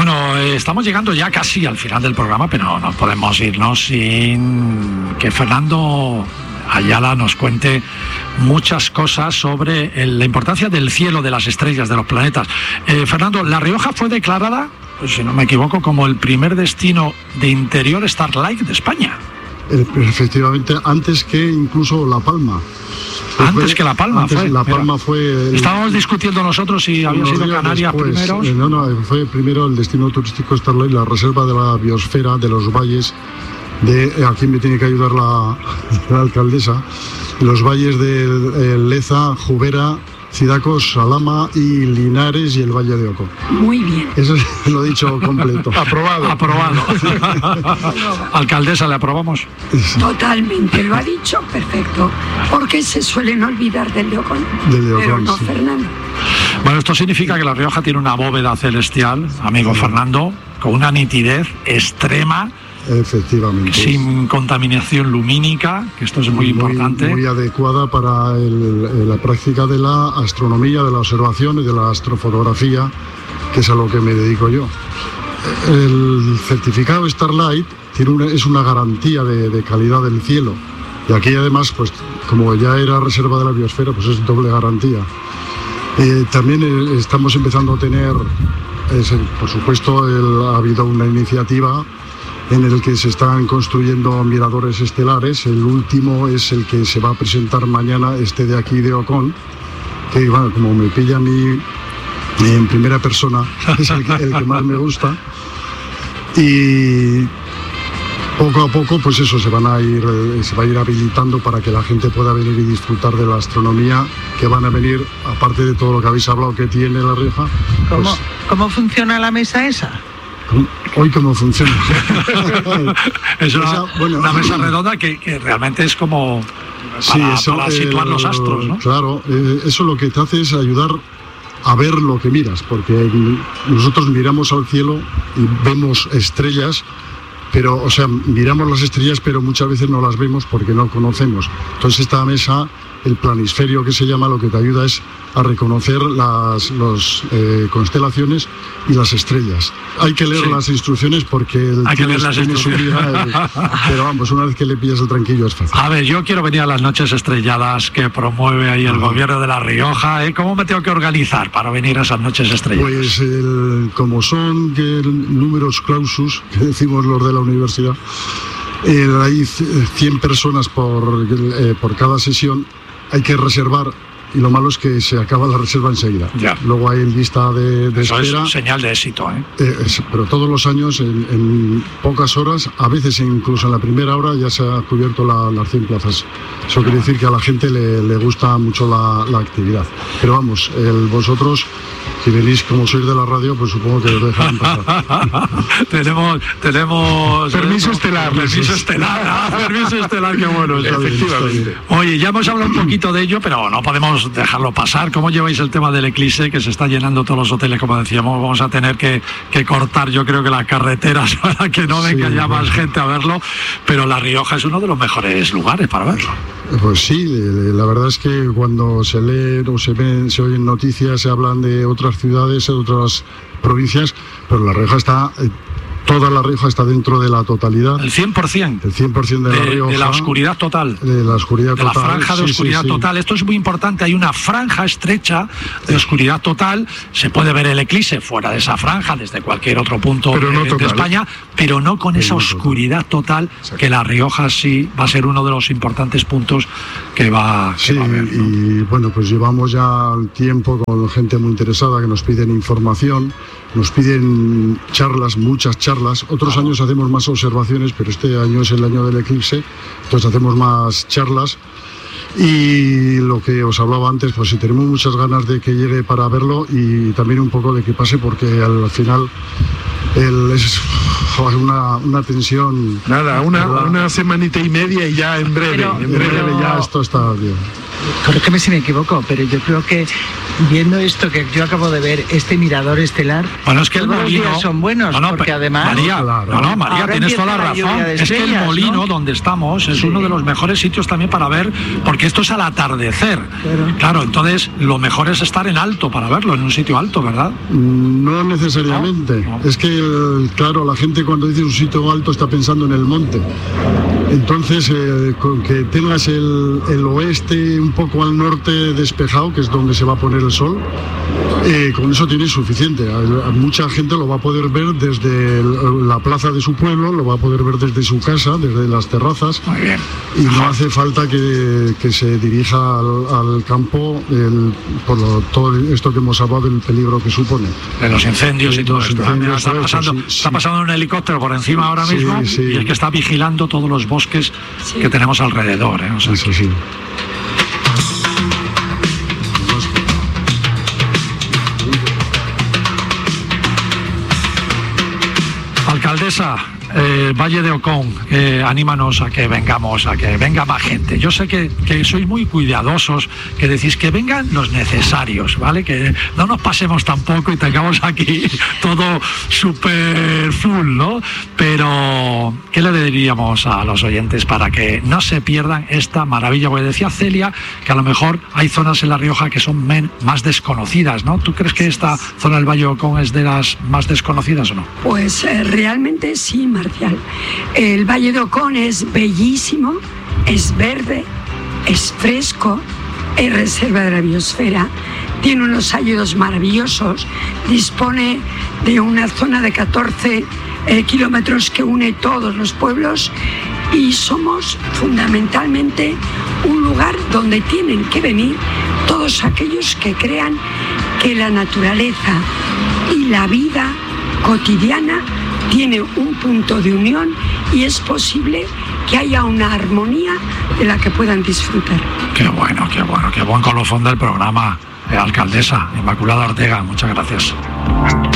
Bueno, estamos llegando ya casi al final del programa, pero no podemos irnos sin que Fernando Ayala nos cuente muchas cosas sobre la importancia del cielo, de las estrellas, de los planetas. Fernando, La Rioja fue declarada, si no me equivoco, como el primer destino de interior Starlight de España. Efectivamente, antes que incluso La Palma. Antes que La Palma fue. La Palma fue... Estábamos discutiendo nosotros si había sido Canarias primeros. No, fue primero el destino turístico Starlight, la reserva de la biosfera, de los valles, aquí me tiene que ayudar la alcaldesa, los valles de Leza, Jubera, Cidacos, Salama y Linares y el Valle de Oco. Muy bien. Eso lo he dicho completo. Aprobado. Alcaldesa, ¿le aprobamos? Totalmente, lo ha dicho perfecto. Porque se suelen olvidar del de Ocón. Pero no, sí. Fernando. Bueno, esto significa que La Rioja tiene una bóveda celestial, amigo Fernando, con una nitidez extrema. Efectivamente. Sin contaminación lumínica, que esto es muy importante. Muy adecuada para la práctica de la astronomía, de la observación y de la astrofotografía, que es a lo que me dedico yo. El certificado Starlight es una garantía de calidad del cielo. Y aquí además, pues como ya era reserva de la biosfera, pues es doble garantía. También estamos empezando a tener, por supuesto, ha habido una iniciativa en el que se están construyendo miradores estelares. El último es el que se va a presentar mañana, de aquí de Ocón, que bueno, como me pilla a mí en primera persona, es el que más me gusta. Y poco a poco, pues eso, se va a ir habilitando para que la gente pueda venir y disfrutar de la astronomía, que van a venir, aparte de todo lo que habéis hablado que tiene La Rioja. ¿Cómo funciona la mesa esa? Hoy cómo funciona. Es una mesa redonda que realmente es como para situar los astros, ¿no? Claro, eso lo que te hace es ayudar a ver lo que miras, porque nosotros miramos al cielo y vemos estrellas, pero, miramos las estrellas, pero muchas veces no las vemos porque no conocemos. Entonces esta mesa, el planisferio que se llama, lo que te ayuda es a reconocer las constelaciones y las estrellas. Hay que leer las instrucciones porque tiene su vida, pero vamos, una vez que le pillas el tranquillo es fácil. A ver, yo quiero venir a las noches estrelladas que promueve ahí el gobierno de La Rioja. ¿Cómo me tengo que organizar para venir a esas noches estrelladas? Pues como son números clausus, que decimos los de la universidad, hay 100 personas por cada sesión. Hay que reservar, y lo malo es que se acaba la reserva enseguida. Ya. Luego hay lista de Eso espera. Es señal de éxito, pero todos los años, en pocas horas, a veces incluso en la primera hora, ya se ha cubierto las 100 plazas. Eso quiere decir que a la gente le gusta mucho la actividad. Pero vamos, vosotros, si venís como sois de la radio, pues supongo que os dejarán pasar. tenemos permiso estelar. Permiso estelar, qué bueno. Efectivamente. Oye, ya hemos hablado un poquito de ello, pero no podemos dejarlo pasar. ¿Cómo lleváis el tema del eclipse, que se está llenando todos los hoteles, como decíamos? Vamos a tener que cortar, yo creo que las carreteras para que no venga ya más gente a verlo, pero La Rioja es uno de los mejores lugares para verlo. Pues sí, la verdad es que cuando se leen o se oyen noticias, se hablan de otras ciudades, de otras provincias, pero La Rioja está... Toda La Rioja está dentro de la totalidad. El 100%. El 100% de La Rioja. De la oscuridad total. De la oscuridad total. De la franja de oscuridad total. Esto es muy importante. Hay una franja estrecha de oscuridad total. Se puede ver el eclipse fuera de esa franja, desde cualquier otro punto de España, pero no con esa oscuridad total, que La Rioja sí va a ser uno de los importantes puntos que va a ver, ¿no? Y bueno, pues llevamos ya tiempo con gente muy interesada que nos piden información, nos piden charlas, muchas charlas. Otros años hacemos más observaciones, pero este año es el año del eclipse, entonces hacemos más charlas. Y lo que os hablaba antes, pues sí, tenemos muchas ganas de que llegue para verlo y también un poco de que pase, porque al final es una tensión. Nada, una semanita y media y ya en breve ya esto está bien. corrígeme si me equivoco, pero yo creo que viendo esto que yo acabo de ver, este mirador estelar, bueno, es que todos los días son buenos, porque además... María, tienes toda la razón. Es que el molino, ¿no?, donde estamos es uno de los mejores sitios también para ver, porque esto es al atardecer. Claro, entonces lo mejor es estar en alto para verlo, en un sitio alto, ¿verdad? No necesariamente. No. Es que, claro, la gente cuando dice un sitio alto está pensando en el monte. Entonces, con que tengas el oeste un poco al norte despejado, que es donde se va a poner el sol, con eso tienes suficiente. Mucha gente lo va a poder ver desde la plaza de su pueblo, lo va a poder ver desde su casa, desde las terrazas. Muy bien. Y no hace falta que se dirija al campo por todo esto que hemos hablado del peligro que supone. De los incendios y todo esto. Está pasando un helicóptero por encima ahora mismo, y es que está vigilando todos los bosques que tenemos alrededor. O sea, eso sí. Alcaldesa, Valle de Ocón, anímanos a que vengamos, a que venga más gente. Yo sé que sois muy cuidadosos, que decís que vengan los necesarios, ¿vale? Que no nos pasemos tampoco y tengamos aquí todo súper full, ¿no? Pero, ¿qué le diríamos a los oyentes para que no se pierdan esta maravilla? Porque decía Celia que a lo mejor hay zonas en La Rioja que son más desconocidas, ¿no? ¿Tú crees que esta zona del Valle de Ocón es de las más desconocidas o no? Pues realmente sí, Marcial. El Valle de Ocón es bellísimo, es verde, es fresco, es reserva de la biosfera, tiene unos hayedos maravillosos, dispone de una zona de 14 kilómetros que une todos los pueblos, y somos fundamentalmente un lugar donde tienen que venir todos aquellos que crean que la naturaleza y la vida cotidiana tiene un punto de unión y es posible que haya una armonía de la que puedan disfrutar. Qué buen colofón del programa, alcaldesa Inmaculada Ortega, muchas gracias.